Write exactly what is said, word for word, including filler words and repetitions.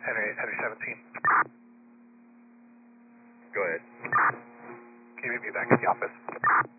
Henry, Henry seventeen. Go ahead. Can you meet me back at the office?